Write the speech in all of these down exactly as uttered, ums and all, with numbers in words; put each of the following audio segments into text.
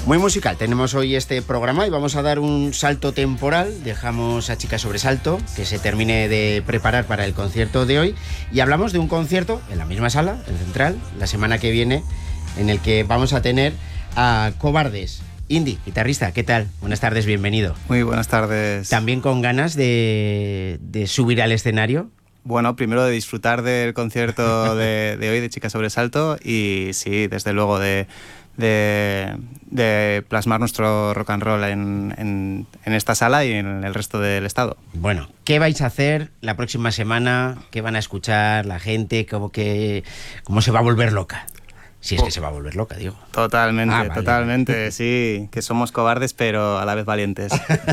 Muy musical, tenemos hoy este programa y vamos a dar un salto temporal. Dejamos a Chicas Sobresalto que se termine de preparar para el concierto de hoy y hablamos de un concierto en la misma sala, en Central, la semana que viene, en el que vamos a tener a Cobardes. Indy, guitarrista, ¿qué tal? Buenas tardes, bienvenido. Muy buenas tardes. ¿También con ganas de, de subir al escenario? Bueno, primero de disfrutar del concierto de, de hoy de Chicas Sobresalto y sí, desde luego de... De, de plasmar nuestro rock and roll en, en, en esta sala y en el resto del estado. Bueno, ¿qué vais a hacer la próxima semana? ¿Qué van a escuchar la gente? ¿Cómo, que, cómo se va a volver loca? Si es que se va a volver loca, digo. Totalmente, ah, vale. totalmente, sí, que somos cobardes pero a la vez valientes.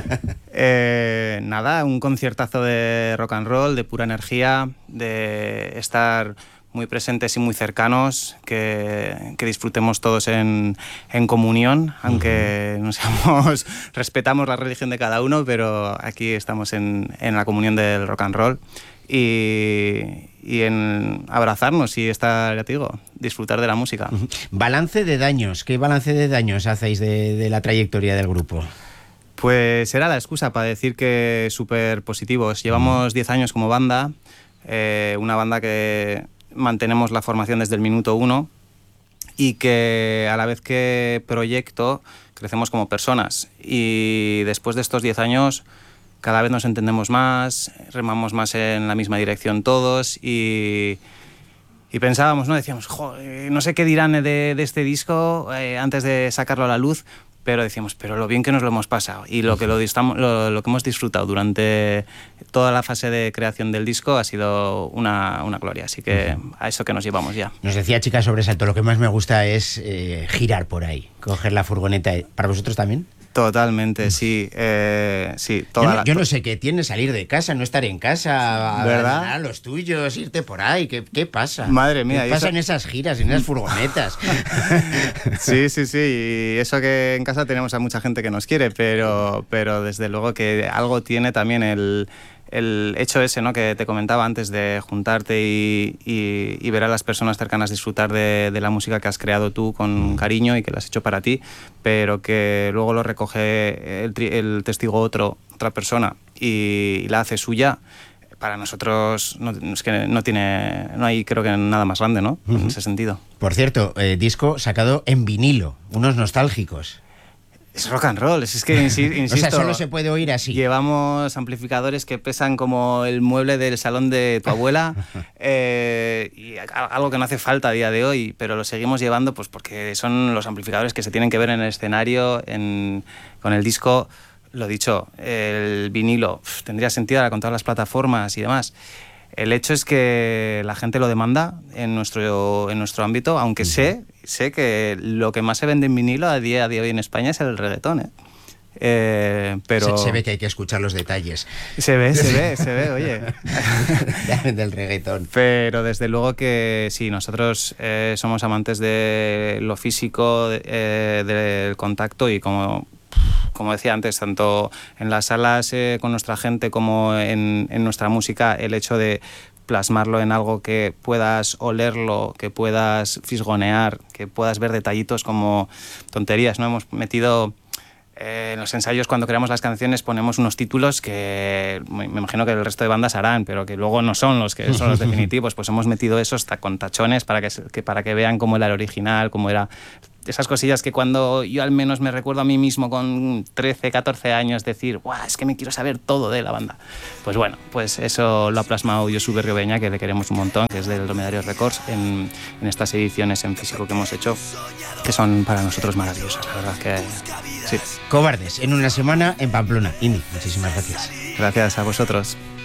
eh, nada, un conciertazo de rock and roll, de pura energía, de estar muy presentes y muy cercanos, que, que disfrutemos todos en, en comunión, aunque no seamos, respetamos la religión de cada uno, pero aquí estamos en, en la comunión del rock and roll y, y en abrazarnos y estar, ya te digo, disfrutar de la música. Balance de daños, ¿qué balance de daños hacéis de, de la trayectoria del grupo? Pues era la excusa para decir que súper positivos. Llevamos diez años como banda, eh, una banda que mantenemos la formación desde el minuto uno y que a la vez que proyecto crecemos como personas, y después de estos diez años cada vez nos entendemos más, remamos más en la misma dirección todos y, y pensábamos, ¿no? Decíamos, no sé qué dirán de, de este disco eh, antes de sacarlo a la luz, pero decíamos, pero lo bien que nos lo hemos pasado y lo que, lo, lo, lo que hemos disfrutado durante toda la fase de creación del disco ha sido una, una gloria, así que a eso que nos llevamos ya. Nos decía Chicas Sobresalto, lo que más me gusta es eh, girar por ahí, coger la furgoneta. ¿Para vosotros también? Totalmente, sí. Eh, sí toda yo, no, la... yo no sé qué tiene salir de casa, no estar en casa, ¿verdad? A, a los tuyos, irte por ahí. ¿Qué, qué pasa? Madre mía. ¿Qué pasa eso... en esas giras, en esas furgonetas? Sí, sí, sí. Y eso que en casa tenemos a mucha gente que nos quiere, pero, pero desde luego que algo tiene también el... el hecho ese, ¿no?, que te comentaba antes, de juntarte y, y, y ver a las personas cercanas disfrutar de, de la música que has creado tú con cariño y que la has hecho para ti, pero que luego lo recoge el, el testigo otro, otra persona y, y la hace suya. Para nosotros no, es que no tiene, no hay, creo que nada más grande, ¿no? Uh-huh. En ese sentido. Por cierto, eh, disco sacado en vinilo, unos nostálgicos. Es rock and roll, es que insisto. O sea, solo se puede oír así. Llevamos amplificadores que pesan como el mueble del salón de tu abuela, eh, y algo que no hace falta a día de hoy, pero lo seguimos llevando pues porque son los amplificadores que se tienen que ver en el escenario, en, con el disco. Lo dicho, el vinilo pff, tendría sentido ahora con todas las plataformas y demás. El hecho es que la gente lo demanda en nuestro, en nuestro ámbito, aunque sé, sé que lo que más se vende en vinilo a día de hoy en España es el reggaetón, ¿eh? Eh, pero se, se ve que hay que escuchar los detalles. Se ve, se ve, se ve, oye. Del reggaetón. Pero desde luego que sí, nosotros eh, somos amantes de lo físico, de, eh, del contacto y como... Como decía antes, tanto en las salas eh, con nuestra gente como en, en nuestra música, el hecho de plasmarlo en algo que puedas olerlo, que puedas fisgonear, que puedas ver detallitos como tonterías, ¿no? Hemos metido... Eh, en los ensayos, cuando creamos las canciones, ponemos unos títulos que me imagino que el resto de bandas harán, pero que luego no son los que son los definitivos. Pues hemos metido esos con tachones para que, que, para que vean cómo era el original, cómo era... Esas cosillas que cuando yo al menos me recuerdo a mí mismo con trece, catorce años decir, ¡guau! Es que me quiero saber todo de la banda. Pues bueno, pues eso lo ha plasmado Josu Berriobeña, que le queremos un montón, que es del Dromedario Records, en, en estas ediciones en físico que hemos hecho, que son para nosotros maravillosas, la verdad que sí. Cobardes, en una semana en Pamplona. Indy, muchísimas gracias. Gracias a vosotros.